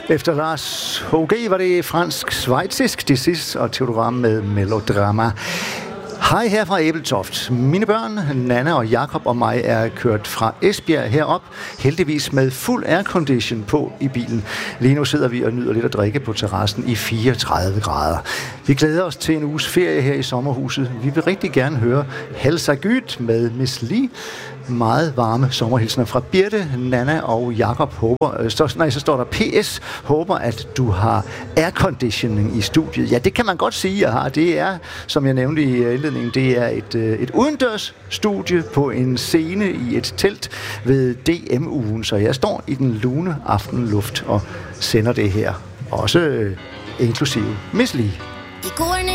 Efter Lars H.G. var det fransk-schweizisk Disis og Theodoram med Melodrama. Hej her fra Ebeltoft. Mine børn, Nana og Jakob og mig, er kørt fra Esbjerg herop, heldigvis med fuld aircondition på i bilen. Lige nu sidder vi og nyder lidt at drikke på terrassen i 34 grader. Vi glæder os til en uges ferie her i sommerhuset. Vi vil rigtig gerne høre Helsa Gyt med Miss Li. Meget varme sommerhilsner fra Birte, Nana og Jakob. Så står der PS. Håber, at du har airconditioning i studiet. Ja, det kan man godt sige, jeg har. Det er, som jeg nævnte i indledningen, det er et udendørs studie på en scene i et telt ved DM-ugen. Så jeg står i den lune aftenluft og sender det her. Også inklusive Miss Li.